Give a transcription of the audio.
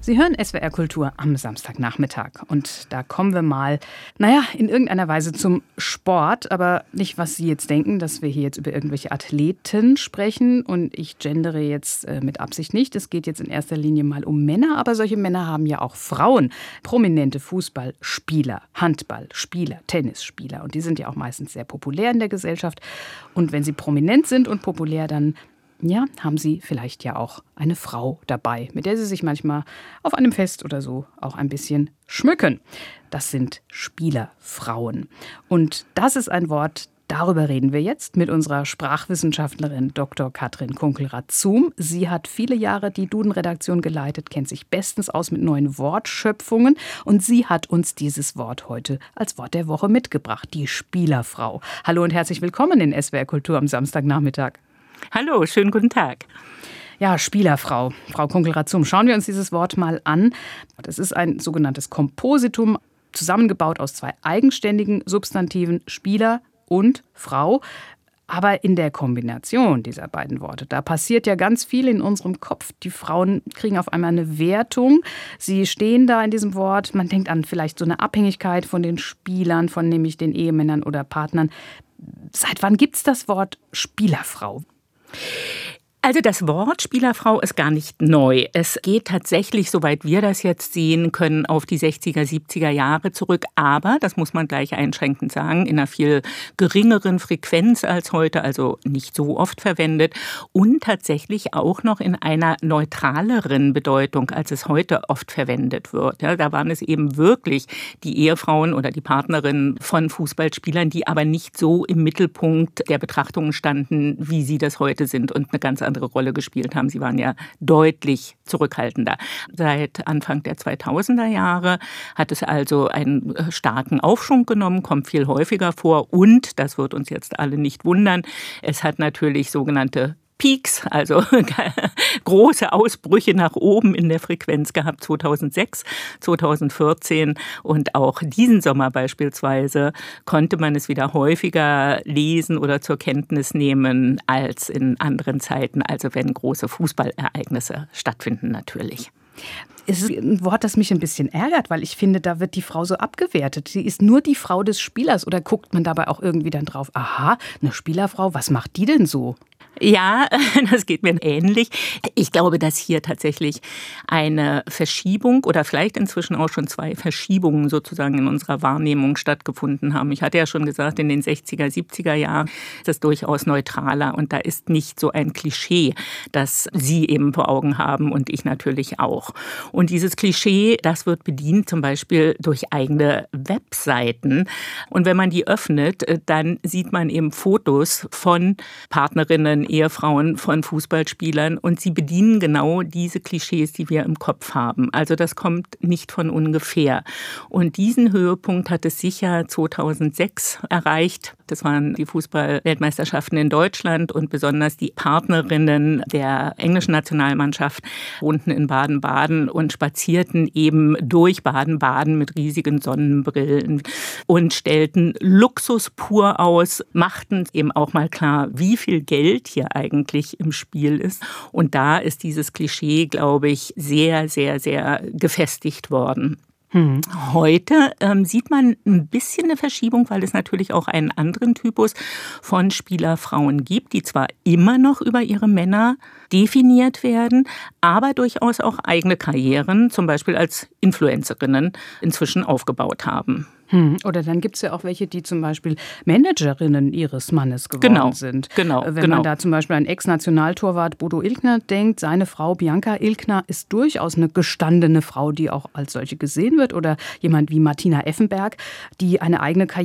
Sie hören SWR Kultur am Samstagnachmittag. Und da kommen wir mal, in irgendeiner Weise zum Sport. Aber nicht, was Sie jetzt denken, dass wir hier jetzt über irgendwelche Athleten sprechen. Und ich gendere jetzt mit Absicht nicht. Es geht jetzt in erster Linie mal um Männer. Aber solche Männer haben ja auch Frauen. Prominente Fußballspieler, Handballspieler, Tennisspieler. Und die sind ja auch meistens sehr populär in der Gesellschaft. Und wenn sie prominent sind und populär, dann haben Sie vielleicht ja auch eine Frau dabei, mit der Sie sich manchmal auf einem Fest oder so auch ein bisschen schmücken. Das sind Spielerfrauen. Und das ist ein Wort, darüber reden wir jetzt mit unserer Sprachwissenschaftlerin Dr. Katrin Kunkel-Razum. Sie hat viele Jahre die Duden-Redaktion geleitet, kennt sich bestens aus mit neuen Wortschöpfungen. Und sie hat uns dieses Wort heute als Wort der Woche mitgebracht, die Spielerfrau. Hallo und herzlich willkommen in SWR Kultur am Samstagnachmittag. Hallo, schönen guten Tag. Ja, Spielerfrau. Frau Kunkel-Razum, schauen wir uns dieses Wort mal an. Das ist ein sogenanntes Kompositum, zusammengebaut aus zwei eigenständigen Substantiven, Spieler und Frau. Aber in der Kombination dieser beiden Worte, da passiert ja ganz viel in unserem Kopf. Die Frauen kriegen auf einmal eine Wertung. Sie stehen da in diesem Wort. Man denkt an vielleicht so eine Abhängigkeit von den Spielern, von nämlich den Ehemännern oder Partnern. Seit wann gibt es das Wort Spielerfrau? Also das Wort Spielerfrau ist gar nicht neu. Es geht tatsächlich, soweit wir das jetzt sehen können, auf die 60er, 70er Jahre zurück. Aber, das muss man gleich einschränkend sagen, in einer viel geringeren Frequenz als heute, also nicht so oft verwendet. Und tatsächlich auch noch in einer neutraleren Bedeutung, als es heute oft verwendet wird. Ja, da waren es eben wirklich die Ehefrauen oder die Partnerinnen von Fußballspielern, die aber nicht so im Mittelpunkt der Betrachtungen standen, wie sie das heute sind und eine ganz andere Rolle gespielt haben. Sie waren ja deutlich zurückhaltender. Seit Anfang der 2000er Jahre hat es also einen starken Aufschwung genommen, kommt viel häufiger vor und, das wird uns jetzt alle nicht wundern, es hat natürlich sogenannte Peaks, also große Ausbrüche nach oben in der Frequenz gehabt, 2006, 2014 und auch diesen Sommer beispielsweise konnte man es wieder häufiger lesen oder zur Kenntnis nehmen als in anderen Zeiten, also wenn große Fußballereignisse stattfinden natürlich. Es ist ein Wort, das mich ein bisschen ärgert, weil ich finde, da wird die Frau so abgewertet. Sie ist nur die Frau des Spielers oder guckt man dabei auch irgendwie dann drauf, aha, eine Spielerfrau, was macht die denn so? Ja, das geht mir ähnlich. Ich glaube, dass hier tatsächlich eine Verschiebung oder vielleicht inzwischen auch schon zwei Verschiebungen sozusagen in unserer Wahrnehmung stattgefunden haben. Ich hatte ja schon gesagt, in den 60er, 70er Jahren ist das durchaus neutraler und da ist nicht so ein Klischee, das Sie eben vor Augen haben und ich natürlich auch. Und dieses Klischee, das wird bedient zum Beispiel durch eigene Webseiten. Und wenn man die öffnet, dann sieht man eben Fotos von Partnerinnen, Ehefrauen von Fußballspielern und sie bedienen genau diese Klischees, die wir im Kopf haben. Also das kommt nicht von ungefähr. Und diesen Höhepunkt hat es sicher 2006 erreicht. Das waren die Fußball-Weltmeisterschaften in Deutschland und besonders die Partnerinnen der englischen Nationalmannschaft wohnten in Baden-Baden und spazierten eben durch Baden-Baden mit riesigen Sonnenbrillen und stellten Luxus pur aus, machten eben auch mal klar, wie viel Geld hier eigentlich im Spiel ist. Und da ist dieses Klischee, glaube ich, sehr, sehr, sehr gefestigt worden. Heute sieht man ein bisschen eine Verschiebung, weil es natürlich auch einen anderen Typus von Spielerfrauen gibt, die zwar immer noch über ihre Männer definiert werden, aber durchaus auch eigene Karrieren, zum Beispiel als Influencerinnen, inzwischen aufgebaut haben. Oder dann gibt es ja auch welche, die zum Beispiel Managerinnen ihres Mannes geworden sind. Wenn man da zum Beispiel an Ex-Nationaltorwart Bodo Illgner denkt, seine Frau Bianca Illgner ist durchaus eine gestandene Frau, die auch als solche gesehen wird. Oder jemand wie Martina Effenberg, die eine eigene Karriere